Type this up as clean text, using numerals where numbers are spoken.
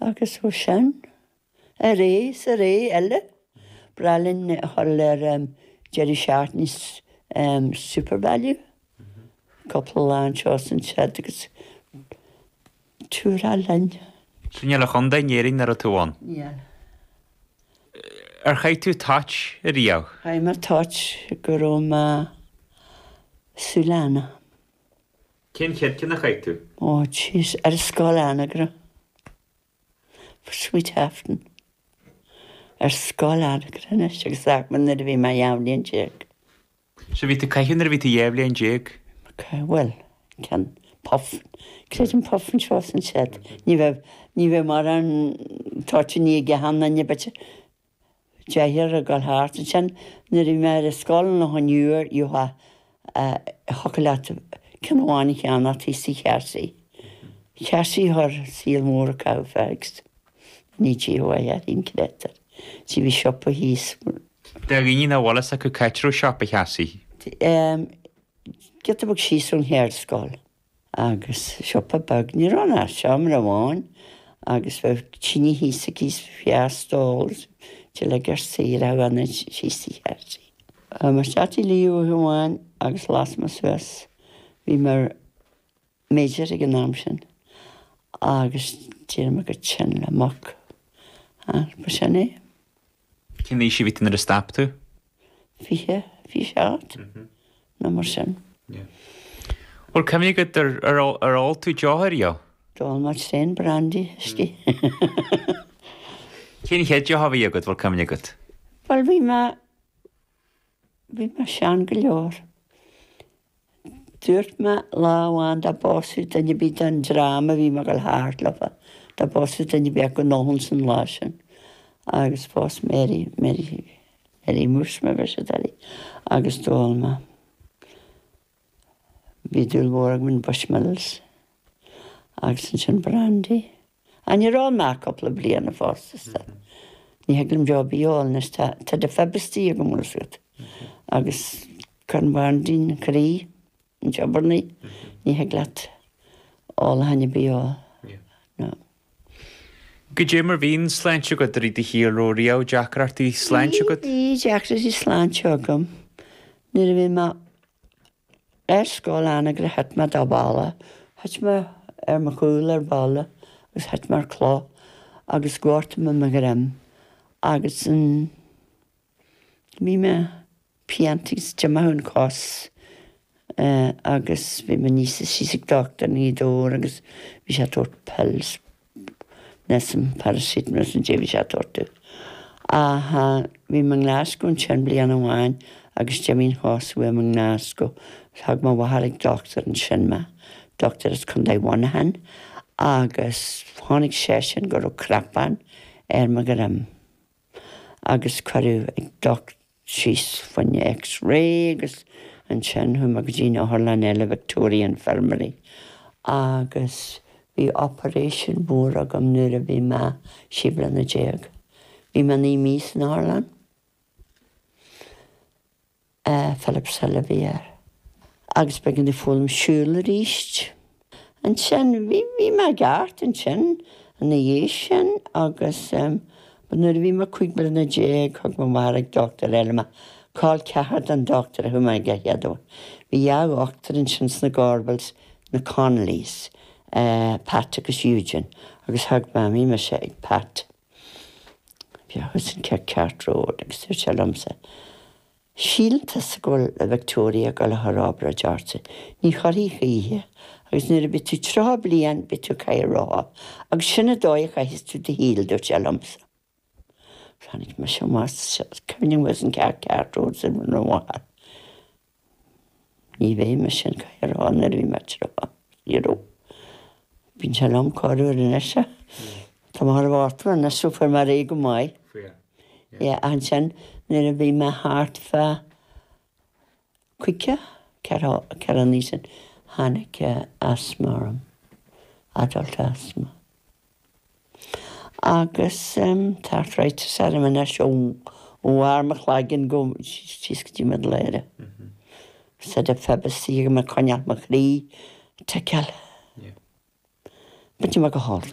agus ó sin a ré eile bralinn hall Jerry Shartney's Super Value couple anseo an shed agus túra lein. Sníal a chunda néirin ar a túháin. Yeah. Chaid tú touch a ríoch? Chaid mar touch go raibh Súlana. Cén na chaid tú? Oh, jeez, ar scáil gra. For Sweethafton. Ar scáil gra, agus ach man na bhí mai jaamlíon jeag. So bhí tú caiithún ar bhí tú jaamlíon jeag? Well, can puff. Creid an puffin seo an shed. Ní bheith mar an touch ní gehanna ní bete deir a gáil háart an sin na bhí mar a scáil na haniúr i hocalat canháinnig anna tí sí chearsaí. Chearsaí thar síl mór a cabh fegst. Ní tíó a hín cretar. Sí bhí siopa hís. Da gíní na bhlas a go caitrú siopa chearsaí? Get a bug síos an héir scáil. Agus siopa bag ní ranna seam ra bháin. Agus bheith tíní hís a cís fiastóils til le gur sír a bhana síí chearsaí. Mar seatí líú huáin agus las mas Suez. Bhí mar méidir ag an am sin. Agus tíir me go tin le moc. Ba sin é. Cén é si bhítain ar a stap tú? Fí seát. Na mar sin. Wel, cym i gyd ar ôl tú johar io? Dol mar sen brandy, ysdi. Cyn i hedio hafi i gyd, fel cym i gyd? Wel, fi ma sian gylior. Dŵrt ma lawan da bosyd yn i byd yn drama fi ma gael hart lafa. Da bosyd yn i byd ac yn ohons yn lasin. Agus bos Mary mwrs ma fes ydali. Agus dol ma. Fi dŵl fawr ag mynd bushmills. Agus yn sy'n brandy. A ni rôl ma couple o blian y ffos. Ni heglym job i ôl nes ta dy ffebrysti ag ymwysgwyd. Agus carnbardi'n cri yn job ar ni. Ni heglat ôl hannu bi ôl. Gyd mar fi'n slantio gyd ar i di hir o rio, Jack ar ti slantio gyd? I Jack ar ti slantio gym. Nid fi ma sgol anna gyda het ma da bala. Het ma ma chwyl ar bala. Agus het ma'r clo. Agus gwart ma grym. Agus yn mi ma piantis jama hwn cos. Agus fi ma nisa sisig doctor ni dor. Agus fi siat o'r pels. Nesym parasit nes yn je fi siat o'r du. Fi ma nglasgo yn chen bli anna wain. Agus jamin hos we ma nglasgo. Hag ma wahalig doctor yn chen ma. Doctor is kundai wanahan. Agus honig session goro crapan ma garam. Agus kwaru ag doc she's funny x-ray agus an chen hu magazine Horlan Ella Victorian Infirmary. Agus vi operation búr agam nura vi ma shibla na jeg. Vi ma ni mis na Horlan. Philip Salavier. Agus begin de fulm shule richt. An chen vi ma gart an chen an na yeshen agus nur vi ma quick na jeg hag ma marag doctor elma. Call cahard an doctor who ma get yado. Vi jag octor an chen na Gorbals na Connollys. Pat agus Eugene. Agus hag ma mi ma sé Pat. Vi hus an cart road agus yr chalomsa. Sílta sa gol a Victoria gal a harabra jarse. Ní chorí ihe. Agus nir a bitu tra blian bitu cael rá. Agus sinna dói a histu de híl do chalomsa. Fannig ma sio mas cefning was an cart road sin na wahar. Ní ve ma sin cael rá nir vi ma tra. Iro. Bin chalom corú yn esa. Tá mar bhátfa na super mar é go mai. Ja, an sin nir a bhí me hart fa cuice caranísan hannig asthma adult asthma. Agus tarthritis ar yma nes o warmach lagin go sísgydí myd leire. Sed a febysig yma conial mach rí tekel. Byddi ma go hol.